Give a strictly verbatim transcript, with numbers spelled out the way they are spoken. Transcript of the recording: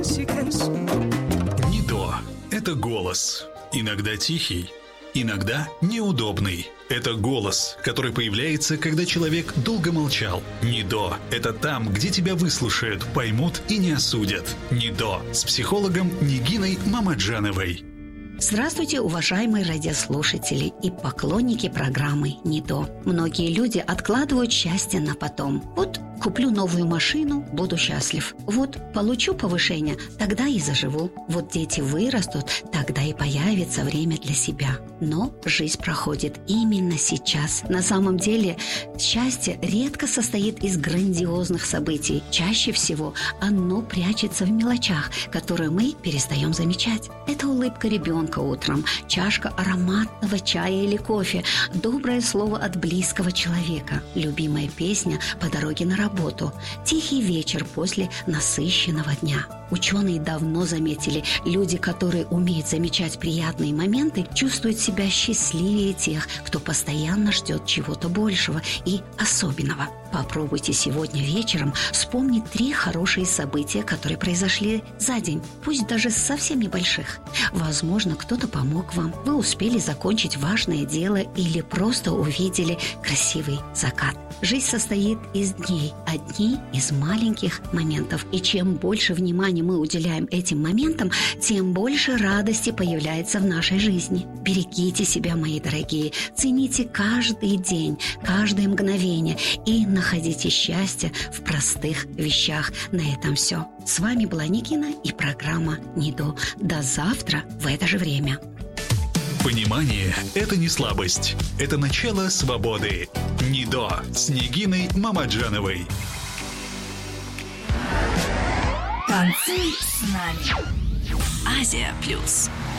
НИДО – это голос. Иногда тихий, иногда неудобный. Это голос, который появляется, когда человек долго молчал. НИДО – это там, где тебя выслушают, поймут и не осудят. НИДО с психологом Нигиной Мамаджановой. Здравствуйте, уважаемые радиослушатели и поклонники программы НИДО. Многие люди откладывают счастье на потом. Вот куплю новую машину, буду счастлив. Вот получу повышение, тогда и заживу. Вот дети вырастут, тогда и появится время для себя. Но жизнь проходит именно сейчас. На самом деле счастье редко состоит из грандиозных событий. Чаще всего оно прячется в мелочах, которые мы перестаем замечать. Это улыбка ребенка утром, чашка ароматного чая или кофе, доброе слово от близкого человека, любимая песня по дороге на работу, тихий вечер после насыщенного дня. Ученые давно заметили, люди, которые умеют замечать приятные моменты, чувствуют себя счастливее тех, кто постоянно ждет чего-то большего и особенного. Попробуйте сегодня вечером вспомнить три хорошие события, которые произошли за день, пусть даже совсем небольших. Возможно, кто-то помог вам, вы успели закончить важное дело или просто увидели красивый закат. Жизнь состоит из дней, а дни из маленьких моментов. И чем больше внимания мы уделяем этим моментам, тем больше радости появляется в нашей жизни. Берегите себя, мои дорогие, цените каждый день, каждое мгновение и находите счастье в простых вещах. На этом все. С вами была Нигина и программа НИДО. До завтра в это же время. Понимание – это не слабость. Это начало свободы. НИДО с Нигиной Мамаджановой. Танцуй с нами. Азия Плюс.